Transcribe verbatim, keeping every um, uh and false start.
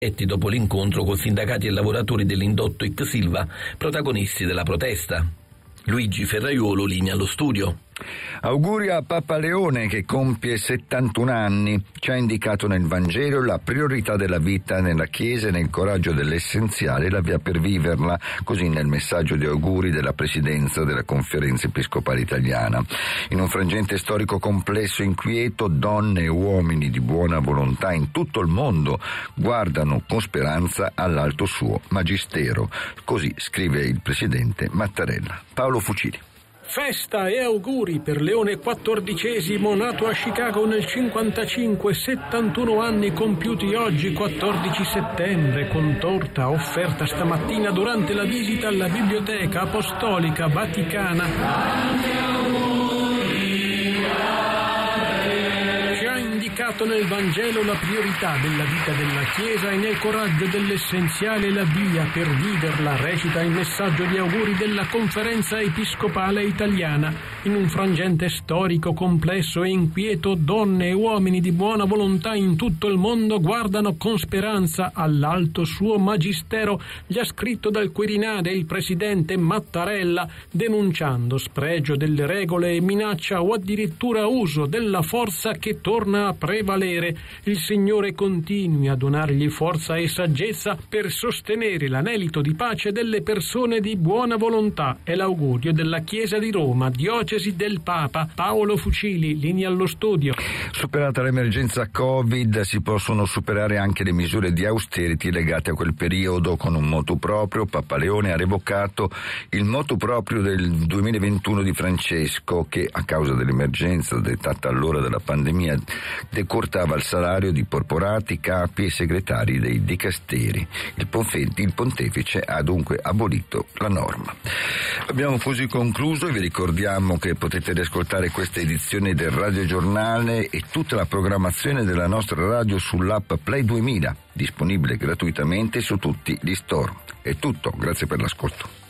dopo l'incontro con sindacati e lavoratori dell'indotto X Silva, protagonisti della protesta. Luigi Ferraiuolo, linea allo studio. Auguri a Papa Leone che compie settantuno anni. Ci ha indicato nel Vangelo la priorità della vita nella Chiesa e nel coraggio dell'essenziale e la via per viverla, così nel messaggio di auguri della Presidenza della Conferenza Episcopale Italiana. In un frangente storico complesso e inquieto, donne e uomini di buona volontà in tutto il mondo guardano con speranza all'alto suo magistero. Così scrive il Presidente Mattarella. Paolo Fucili. Festa e auguri per Leone quattordicesimo, nato a Chicago nel cinquantacinque, settantuno anni compiuti oggi, quattordici settembre, con torta offerta stamattina durante la visita alla Biblioteca Apostolica Vaticana. Indicato nel Vangelo la priorità della vita della Chiesa e nel coraggio dell'essenziale la via per viverla, recita il messaggio di auguri della Conferenza Episcopale Italiana. In un frangente storico complesso e inquieto, donne e uomini di buona volontà in tutto il mondo guardano con speranza all'alto suo magistero, gli ha scritto dal Quirinale il Presidente Mattarella, denunciando spregio delle regole e minaccia o addirittura uso della forza che torna a prevalere. Il Signore continui a donargli forza e saggezza per sostenere l'anelito di pace delle persone di buona volontà. È l'augurio della Chiesa di Roma, diocesi del Papa. Paolo Fucili, linea allo studio. Superata l'emergenza Covid, si possono superare anche le misure di austerity legate a quel periodo. Con un motu proprio, Papa Leone ha revocato il motu proprio del duemilaventuno di Francesco, che a causa dell'emergenza dettata allora dalla pandemia decurtava il salario di porporati, capi e segretari dei dicasteri. Il pontefice ha dunque abolito la norma. Abbiamo così concluso e vi ricordiamo che potete riascoltare questa edizione del Radio Giornale e tutta la programmazione della nostra radio sull'app Play duemila, disponibile gratuitamente su tutti gli store. È tutto, grazie per l'ascolto.